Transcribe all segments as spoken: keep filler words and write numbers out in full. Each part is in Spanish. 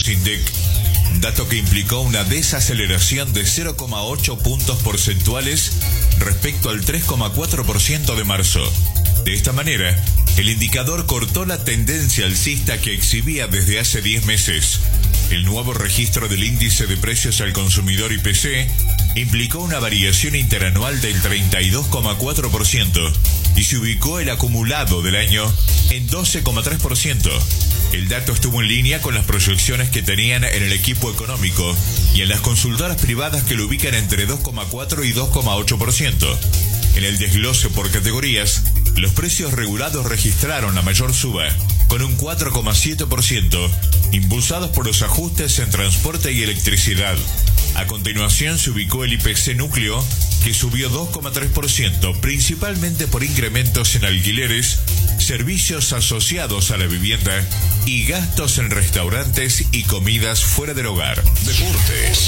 puntos INDEC, dato que implicó una desaceleración de cero coma ocho puntos porcentuales respecto al tres coma cuatro por ciento de marzo. De esta manera, el indicador cortó la tendencia alcista que exhibía desde hace diez meses. El nuevo registro del índice de precios al consumidor I P C implicó una variación interanual del treinta y dos coma cuatro por ciento y se ubicó el acumulado del año en doce coma tres por ciento. El dato estuvo en línea con las proyecciones que tenían en el equipo económico y en las consultoras privadas que lo ubican entre dos coma cuatro y dos coma ocho por ciento. En el desglose por categorías, los precios regulados registraron la mayor suba, con un cuatro coma siete por ciento, impulsados por los ajustes en transporte y electricidad. A continuación se ubicó el I P C núcleo, que subió dos coma tres por ciento, principalmente por incrementos en alquileres, servicios asociados a la vivienda y gastos en restaurantes y comidas fuera del hogar. Deportes.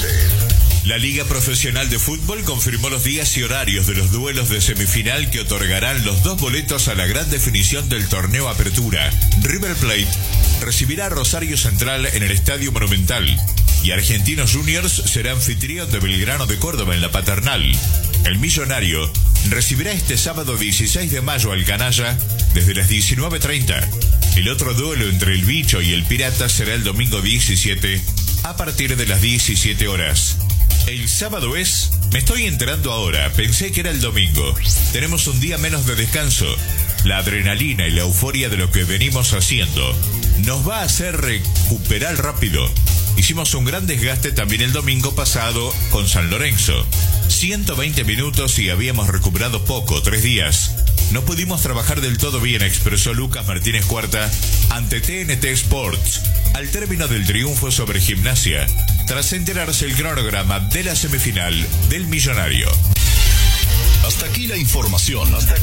La Liga Profesional de Fútbol confirmó los días y horarios de los duelos de semifinal que otorgarán los dos boletos a la gran definición del torneo Apertura. River Plate recibirá a Rosario Central en el Estadio Monumental y Argentinos Juniors será anfitrión de Belgrano de Córdoba en la Paternal. El Millonario recibirá este sábado dieciséis de mayo al Canalla desde las diecinueve treinta. El otro duelo entre el Bicho y el Pirata será el domingo diecisiete a partir de las diecisiete horas. El sábado es... Me estoy enterando ahora, pensé que era el domingo. Tenemos un día menos de descanso. La adrenalina y la euforia de lo que venimos haciendo nos va a hacer recuperar rápido. Hicimos un gran desgaste también el domingo pasado con San Lorenzo. ciento veinte minutos y habíamos recuperado poco, tres días. No pudimos trabajar del todo bien, expresó Lucas Martínez Cuarta ante T N T Sports al término del triunfo sobre Gimnasia, tras enterarse el cronograma de la semifinal del Millonario. Hasta aquí la información. Hasta aquí.